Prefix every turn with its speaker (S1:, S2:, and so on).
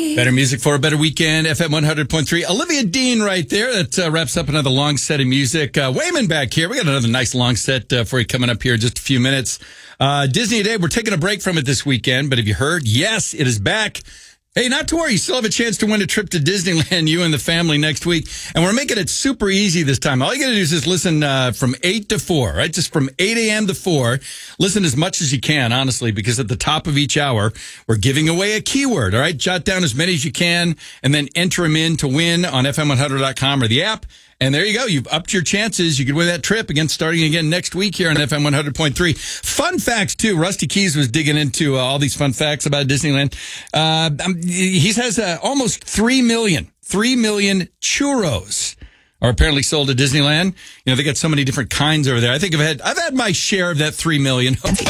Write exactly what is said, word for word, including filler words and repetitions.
S1: Better music for a better weekend. F M one hundred point three. Olivia Dean right there. That uh, wraps up another long set of music. Uh, Wayman back here. We got another nice long set uh, for you coming up here in just a few minutes. Uh, Disney Day. We're taking a break from it this weekend, but have you heard? Yes, it is back. Hey, not to worry. You still have a chance to win a trip to Disneyland, you and the family, next week. And we're making it super easy this time. All you got to do is just listen uh, from eight to four, right? Just from eight a.m. to four. Listen as much as you can, honestly, because at the top of each hour, we're giving away a keyword, all right? Jot down as many as you can and then enter them in to win on F M one hundred dot com or the app. And there you go. You've upped your chances. You could win that trip again, starting again next week here on F M one hundred point three. Fun facts, too. Rusty Keys was digging into uh, all these fun facts about Disneyland. Uh, he has uh, almost three million, three million churros are apparently sold at Disneyland. You know, they got so many different kinds over there. I think I've had, I've had my share of that three million.